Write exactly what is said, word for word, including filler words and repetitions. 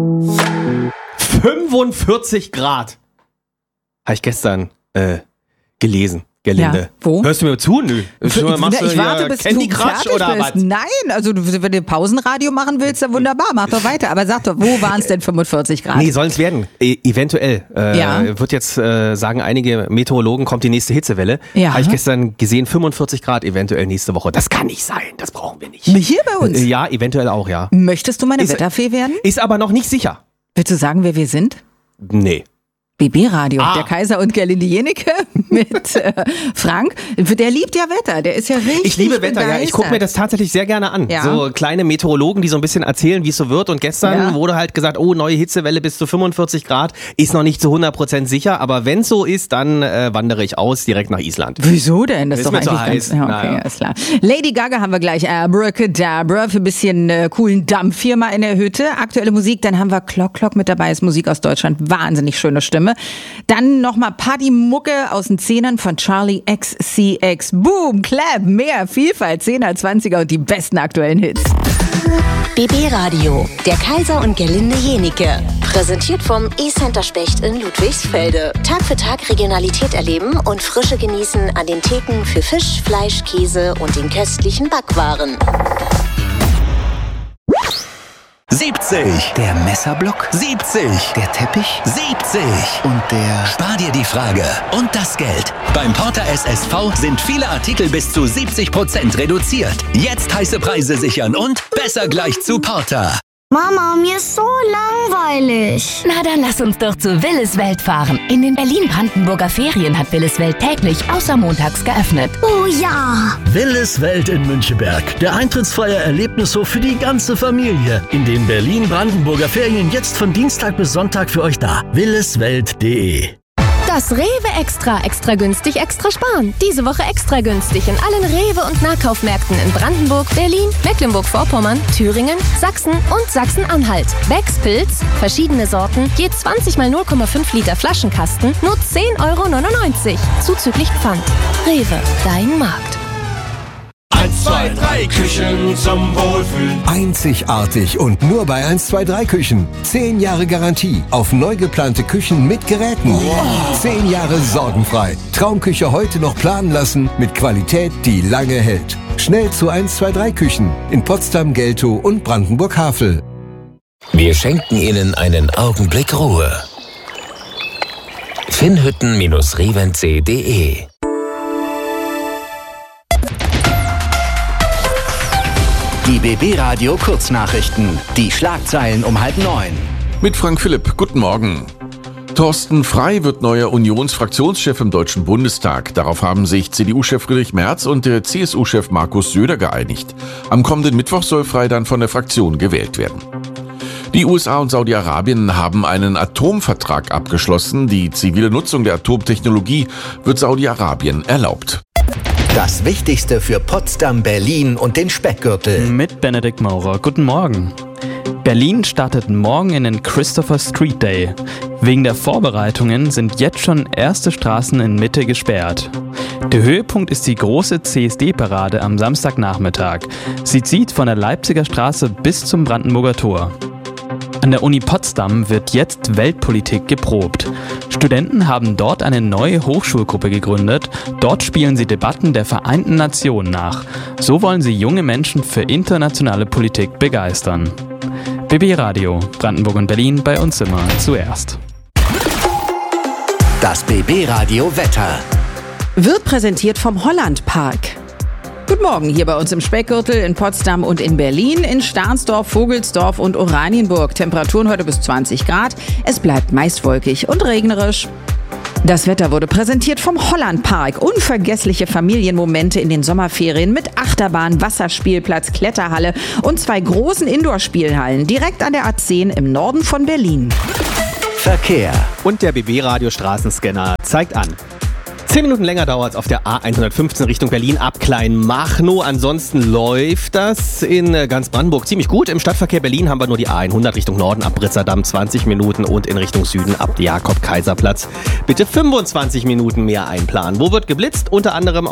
fünfundvierzig Grad. Habe ich gestern äh, gelesen. Gelinde. Ja, wo? Hörst du mir zu? Nö. Ich, Machst du ich warte, bis Candy du Crush fertig oder bist. was? Nein, also wenn du Pausenradio machen willst, dann wunderbar, mach doch weiter. Aber sag doch, wo waren es denn fünfundvierzig Grad? Nee, sollen es werden. E- eventuell. Äh, Ja. Wird jetzt, äh, sagen einige Meteorologen, kommt die nächste Hitzewelle. Ja. Habe ich gestern gesehen, fünfundvierzig Grad eventuell nächste Woche. Das kann nicht sein, das brauchen wir nicht. Hier bei uns? Äh, Ja, eventuell auch, ja. Möchtest du meine Ist- Wetterfee werden? Ist aber noch nicht sicher. Willst du sagen, wer wir sind? Nee. B B-Radio, Ah. der Kaiser und Gerlinde Jenecke mit äh, Frank. Der liebt ja Wetter, der ist ja richtig Ich liebe Wetter, ja. Ich gucke mir begeistert. das tatsächlich sehr gerne an. Ja. So kleine Meteorologen, die so ein bisschen erzählen, wie es so wird. Und gestern Ja. wurde halt gesagt, oh, neue Hitzewelle bis zu fünfundvierzig Grad. Ist noch nicht zu hundert Prozent sicher, aber wenn es so ist, dann äh, wandere ich aus direkt nach Island. Wieso denn? Das ist, Ist doch mir zu eigentlich heiß. ganz... Ja, okay, Naja. alles klar. Lady Gaga haben wir gleich. Abracadabra für ein bisschen äh, coolen Dampf hier mal in der Hütte. Aktuelle Musik, dann haben wir Clock Clock mit dabei, ist Musik aus Deutschland. Wahnsinnig schöne Stimme. Dann nochmal Party-Mucke aus den Zehnern von Charlie X C X. Boom, Clap, mehr Vielfalt, Zehner, Zwanziger und die besten aktuellen Hits. B B-Radio, der Kaiser und Gerlinde Jenecke. Präsentiert vom E-Center Specht in Ludwigsfelde. Tag für Tag Regionalität erleben und Frische genießen an den Theken für Fisch, Fleisch, Käse und den köstlichen Backwaren. siebzig. Der Messerblock. siebzig. Der Teppich. siebzig. Und der... Spar dir die Frage und das Geld. Beim Porter S S V sind viele Artikel bis zu siebzig Prozent reduziert. Jetzt heiße Preise sichern und besser gleich zu Porter. Mama, mir ist so langweilig. Na, dann lass uns doch zu Willis Welt fahren. In den Berlin-Brandenburger Ferien hat Willis Welt täglich außer montags geöffnet. Oh ja. Willis Welt in Müncheberg. Der eintrittsfreie Erlebnishof für die ganze Familie. In den Berlin-Brandenburger Ferien jetzt von Dienstag bis Sonntag für euch da. williswelt punkt de. Das Rewe Extra, extra günstig, extra sparen. Diese Woche extra günstig in allen Rewe- und Nahkaufmärkten in Brandenburg, Berlin, Mecklenburg-Vorpommern, Thüringen, Sachsen und Sachsen-Anhalt. Becks Pilz, verschiedene Sorten, je zwanzig mal null Komma fünf Liter Flaschenkasten, nur zehn Euro neunundneunzig. Zuzüglich Pfand. Rewe, dein Markt. eins, zwei, drei Küchen zum Wohlfühlen. Einzigartig und nur bei eins zwei drei Küchen. Zehn Jahre Garantie auf neu geplante Küchen mit Geräten. Zehn Jahre sorgenfrei. Traumküche heute noch planen lassen mit Qualität, die lange hält. Schnell zu eins zwei drei Küchen in Potsdam, Geltow und Brandenburg-Havel. Wir schenken Ihnen einen Augenblick Ruhe. Finnhütten Reventse punkt de Die B B-Radio Kurznachrichten. Die Schlagzeilen um halb neun. Mit Frank Philipp, guten Morgen. Thorsten Frey wird neuer Unionsfraktionschef im Deutschen Bundestag. Darauf haben sich C D U-Chef Friedrich Merz und der C S U-Chef Markus Söder geeinigt. Am kommenden Mittwoch soll Frey dann von der Fraktion gewählt werden. Die U S A und Saudi-Arabien haben einen Atomvertrag abgeschlossen. Die zivile Nutzung der Atomtechnologie wird Saudi-Arabien erlaubt. Das Wichtigste für Potsdam, Berlin und den Speckgürtel. Mit Benedikt Maurer. Guten Morgen. Berlin startet morgen in den Christopher Street Day. Wegen der Vorbereitungen sind jetzt schon erste Straßen in Mitte gesperrt. Der Höhepunkt ist die große C S D-Parade am Samstagnachmittag. Sie zieht von der Leipziger Straße bis zum Brandenburger Tor. An der Uni Potsdam wird jetzt Weltpolitik geprobt. Studenten haben dort eine neue Hochschulgruppe gegründet. Dort spielen sie Debatten der Vereinten Nationen nach. So wollen sie junge Menschen für internationale Politik begeistern. B B-Radio, Brandenburg und Berlin, bei uns immer zuerst. Das B B-Radio Wetter. Wird präsentiert vom Holland Park. Guten Morgen, hier bei uns im Speckgürtel in Potsdam und in Berlin, in Stahnsdorf, Vogelsdorf und Oranienburg. Temperaturen heute bis zwanzig Grad. Es bleibt meist wolkig und regnerisch. Das Wetter wurde präsentiert vom Holland Park. Unvergessliche Familienmomente in den Sommerferien mit Achterbahn, Wasserspielplatz, Kletterhalle und zwei großen Indoor-Spielhallen direkt an der A zehn im Norden von Berlin. Verkehr. Und der B B-Radio Straßenscanner zeigt an. Zehn Minuten länger dauert es auf der A hundertfünfzehn Richtung Berlin ab Kleinmachnow. Ansonsten läuft das in ganz Brandenburg ziemlich gut. Im Stadtverkehr Berlin haben wir nur die A hundert Richtung Norden ab Britzerdamm zwanzig Minuten und in Richtung Süden ab Jakob-Kaiser-Platz bitte fünfundzwanzig Minuten mehr einplanen. Wo wird geblitzt? Unter anderem